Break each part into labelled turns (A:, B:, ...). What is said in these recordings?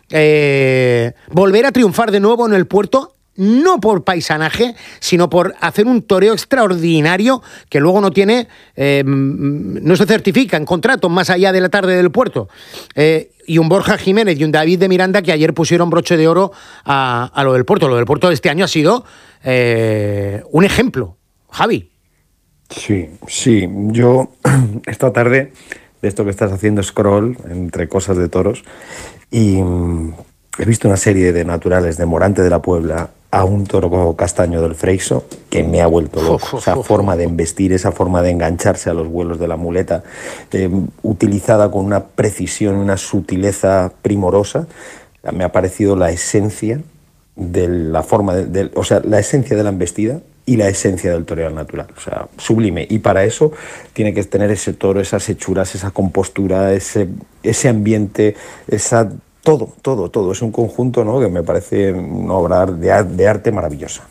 A: volver a triunfar de nuevo en el Puerto, no por paisanaje, sino por hacer un toreo extraordinario que luego no tiene, no se certifica en contratos más allá de la tarde del Puerto. Y un Borja Jiménez y un David de Miranda que ayer pusieron broche de oro a lo del Puerto. Lo del Puerto de este año ha sido un ejemplo. Javi.
B: Sí. Yo esta tarde, de esto que estás haciendo scroll entre cosas de toros, y he visto una serie de naturales de Morante de la Puebla a un toro castaño del Freixo que me ha vuelto loco. Esa forma de embestir, esa forma de engancharse a los vuelos de la muleta, utilizada con una precisión, una sutileza primorosa, me ha parecido la esencia de la forma, o sea, la esencia de la embestida y la esencia del toreo natural, o sea, sublime. Y para eso tiene que tener ese toro, esas hechuras, esa compostura, ese ambiente, esa... Todo. Es un conjunto, ¿no?, que me parece una obra de arte maravillosa.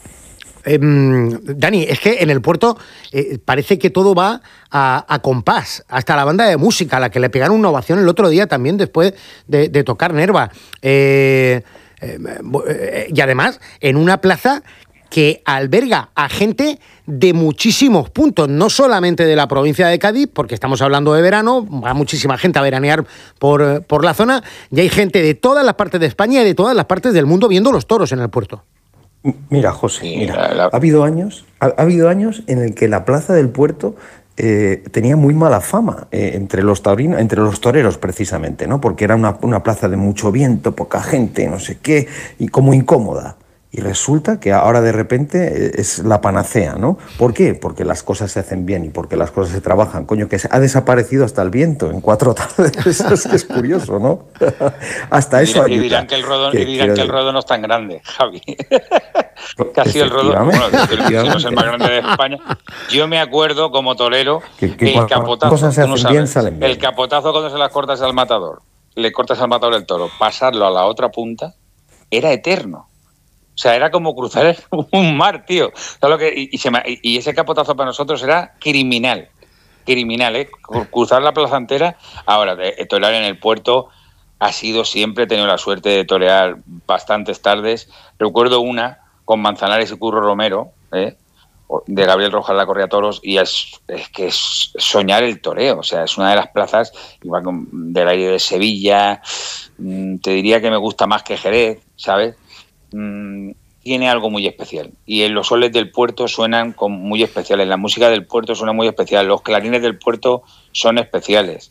A: Dani, es que en el Puerto parece que todo va a compás, hasta la banda de música, a la que le pegaron una ovación el otro día también después de tocar Nerva. Y además, en una plaza que alberga a gente de muchísimos puntos, no solamente de la provincia de Cádiz, porque estamos hablando de verano, va muchísima gente a veranear por la zona, y hay gente de todas las partes de España y de todas las partes del mundo viendo los toros en el Puerto.
B: Mira, José, ha habido años en el que la plaza del Puerto tenía muy mala fama entre los taurinos, entre los toreros precisamente, ¿no? Porque era una plaza de mucho viento, poca gente, no sé qué, y como incómoda. Y resulta que ahora de repente es la panacea, ¿no? ¿Por qué? Porque las cosas se hacen bien y porque las cosas se trabajan. Coño, que ha desaparecido hasta el viento en 4 tardes. Es curioso, ¿no? Hasta eso.
C: Y dirán que el rodo no es tan grande, Javi. Que ha sido el rodo, bueno, si no es el más grande de España. Yo me acuerdo como torero que el capotazo,
B: cosas se hacen bien, salen bien.
C: El capotazo cuando se las cortas al matador, le cortas al matador el toro, pasarlo a la otra punta, era eterno. O sea, era como cruzar un mar, tío. Y ese capotazo para nosotros era criminal, ¿eh? Cruzar la plaza entera. Ahora, torear en el Puerto ha sido siempre, he tenido la suerte de torear bastantes tardes. Recuerdo una con Manzanares y Curro Romero, de Gabriel Rojas la Correa Toros, y es que es soñar el toreo. O sea, es una de las plazas, igual del aire de Sevilla, te diría que me gusta más que Jerez, ¿sabes? Tiene algo muy especial, y en los soles del Puerto suenan muy especiales, la música del Puerto suena muy especial, los clarines del Puerto son especiales.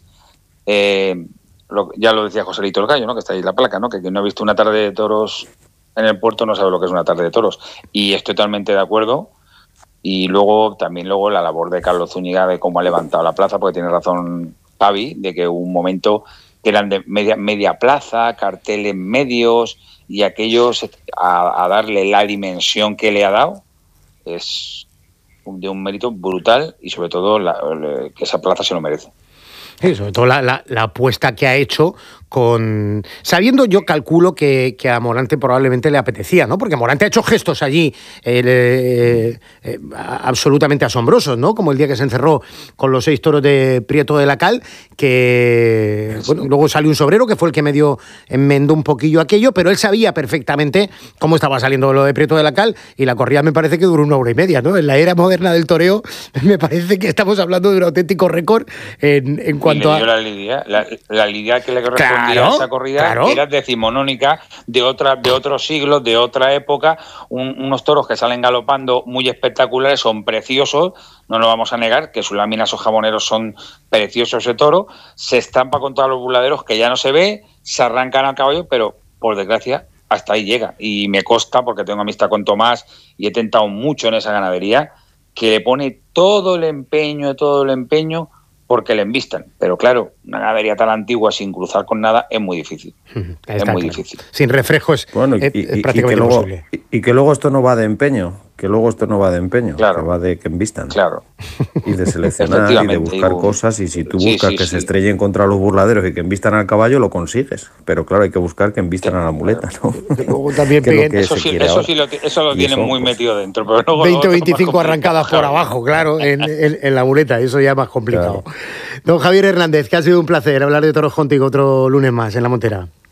C: Ya lo decía Joselito el Gallo, ¿no?, que está ahí en la placa, ¿no?, que no ha visto una tarde de toros en el Puerto no sabe lo que es una tarde de toros, y estoy totalmente de acuerdo. Y luego la labor de Carlos Zúñiga, de cómo ha levantado la plaza, porque tiene razón Javi, de que hubo un momento que eran de media plaza, carteles medios, y aquellos a darle la dimensión que le ha dado es de un mérito brutal, y sobre todo que esa plaza se lo merece.
A: Sí, sobre todo la apuesta que ha hecho sabiendo, yo calculo que a Morante probablemente le apetecía, ¿no? Porque Morante ha hecho gestos allí absolutamente asombrosos, ¿no? Como el día que se encerró con los 6 toros de Prieto de la Cal, que bueno, luego salió un sobrero que fue el que medio enmendó un poquillo aquello, pero él sabía perfectamente cómo estaba saliendo lo de Prieto de la Cal, y la corrida me parece que duró 1 hora y media, ¿no? En la era moderna del toreo me parece que estamos hablando de un auténtico récord en cuanto a...
C: La lidia que le correspondía a esa corrida era decimonónica, de otros siglos, de otra época, unos toros que salen galopando muy espectaculares, son preciosos, no lo vamos a negar, que sus láminas o jamoneros son preciosos ese toro, se estampa con todos los buladeros que ya no se ve, se arrancan al caballo, pero por desgracia hasta ahí llega, y me consta, porque tengo amistad con Tomás y he tentado mucho en esa ganadería, que le pone todo el empeño porque le envistan. Pero claro, una ganadería tan antigua sin cruzar con nada es muy difícil. Difícil.
A: Sin reflejos,
B: bueno,
A: es prácticamente imposible.
B: Y que luego esto no va de empeño, claro, que va de que envistan.
C: Claro.
B: Y de seleccionar y de buscar cosas, y si tú buscas que se estrellen contra los burladeros y que envistan al caballo, lo consigues. Pero claro, hay que buscar que envistan a la muleta, ¿no?
A: Luego también
C: eso lo tienen muy metido dentro. Pero luego
A: 20 o 25 arrancadas por abajo, claro, en la muleta, eso ya es más complicado. Claro. Don Javier Hernández, que ha sido un placer hablar de toros contigo otro lunes más en La Montera.